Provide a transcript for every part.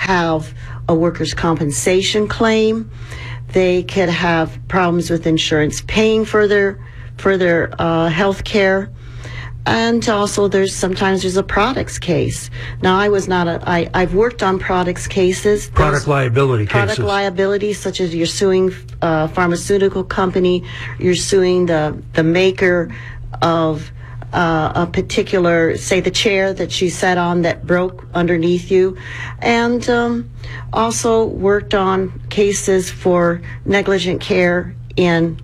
have a workers' compensation claim. They could have problems with insurance paying for their health care. And also sometimes there's a products case. Now, I've worked on products cases. Product liability cases. Product liability, such as you're suing a pharmaceutical company, you're suing the maker of a particular, say, the chair that you sat on that broke underneath you. And also worked on cases for negligent care in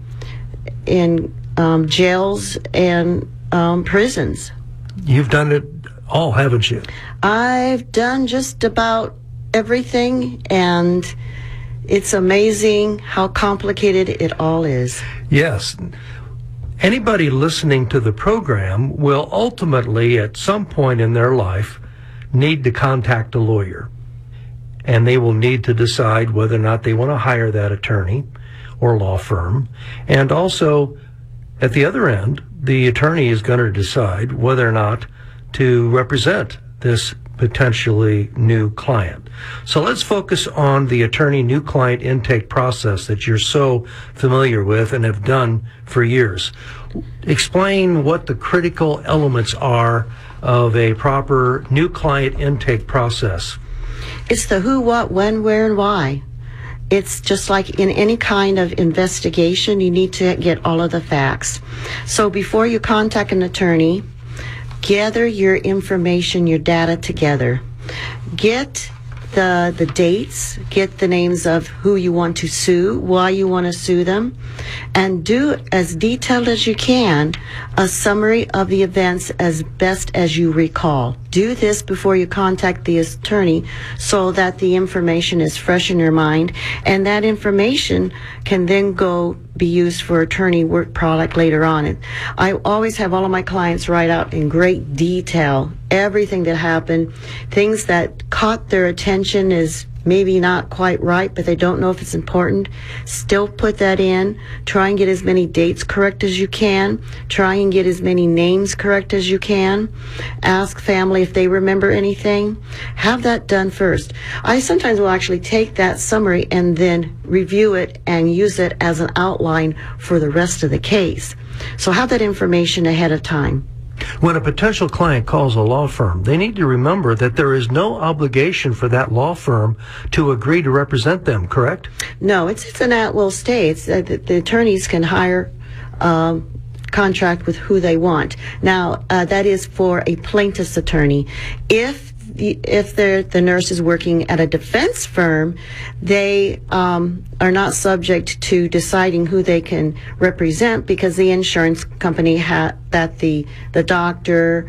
jails and prisons. You've done it all, haven't you? I've done just about everything, and it's amazing how complicated it all is. Yes. Anybody listening to the program will ultimately, at some point in their life, need to contact a lawyer. And they will need to decide whether or not they want to hire that attorney or law firm. And also, at the other end, the attorney is going to decide whether or not to represent this potentially new client. So let's focus on the attorney new client intake process that you're so familiar with and have done for years. Explain what the critical elements are of a proper new client intake process. It's the who, what, when, where, and why. It's just like in any kind of investigation, you need to get all of the facts. So before you contact an attorney, gather your information, your data together. Get the dates, get the names of who you want to sue, why you want to sue them, and do as detailed as you can a summary of the events as best as you recall. Do this before you contact the attorney so that the information is fresh in your mind, and that information can then go be used for attorney work product later on. I always have all of my clients write out in great detail everything that happened, things that caught their attention is maybe not quite right, but they don't know if it's important. Still put that in. Try and get as many dates correct as you can. Try and get as many names correct as you can. Ask family if they remember anything. Have that done first. I sometimes will actually take that summary and then review it and use it as an outline for the rest of the case. So have that information ahead of time. When a potential client calls a law firm, they need to remember that there is no obligation for that law firm to agree to represent them, correct? No, it's an at-will stay. It's the attorneys can hire contract with who they want. Now, that is for a plaintiff's attorney. If the nurse is working at a defense firm, they are not subject to deciding who they can represent because the insurance company that the doctor,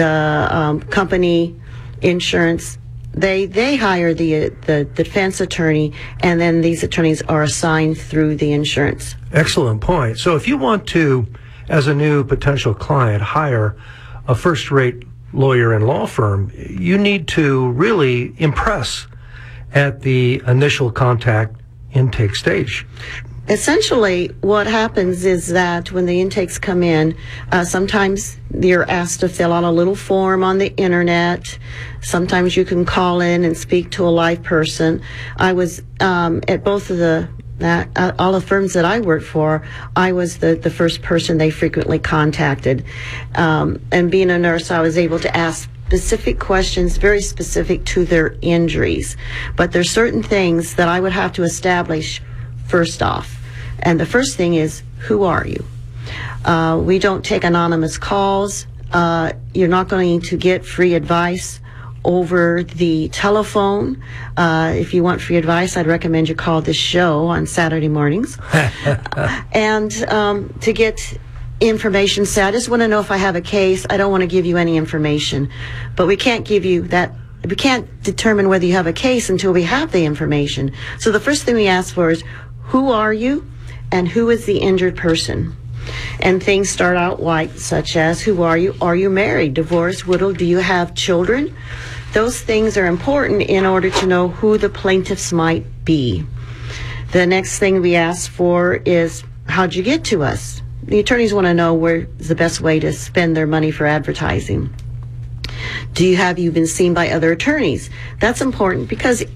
the company insurance, they hire the defense attorney, and then these attorneys are assigned through the insurance. Excellent point. So if you want to, as a new potential client, hire a first-rate lawyer and law firm, you need to really impress at the initial contact intake stage. Essentially, what happens is that when the intakes come in, sometimes you're asked to fill out a little form on the internet. Sometimes you can call in and speak to a live person. I was at both of all the firms that I worked for, I was the first person they frequently contacted. And being a nurse, I was able to ask specific questions, very specific to their injuries. But there's certain things that I would have to establish first off. And the first thing is, who are you? We don't take anonymous calls. You're not going to get free advice over the telephone. If you want free advice, I'd recommend you call this show on Saturday mornings. And to get information, say, I just want to know if I have a case. I don't want to give you any information. But we can't give you that. We can't determine whether you have a case until we have the information. So the first thing we ask for is, who are you and who is the injured person? And things start out such as, who are you? Are you married, divorced, widowed? Do you have children? Those things are important in order to know who the plaintiffs might be. The next thing we ask for is, how'd you get to us? The attorneys want to know where's the best way to spend their money for advertising. Have you been seen by other attorneys? That's important because